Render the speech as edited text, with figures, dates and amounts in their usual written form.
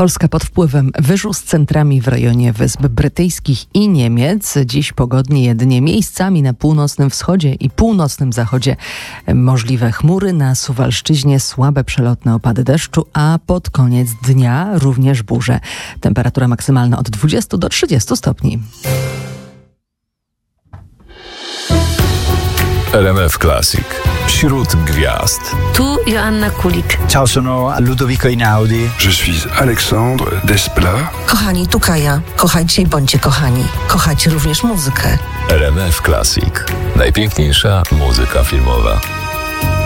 Polska pod wpływem wyżu z centrami w rejonie Wysp Brytyjskich i Niemiec. Dziś pogodnie jedynie miejscami na północnym wschodzie i północnym zachodzie możliwe chmury. Na Suwalszczyźnie słabe przelotne opady deszczu, a pod koniec dnia również burze. Temperatura maksymalna od 20 do 30 stopni. RMF Classic. Wśród gwiazd. Tu Joanna Kulik. Ciao, sono Ludovico Einaudi. Je suis Alexandre Desplat. Kochani, tu Kaja. Kochajcie i bądźcie kochani. Kochajcie również muzykę. RMF Classic. Najpiękniejsza muzyka filmowa.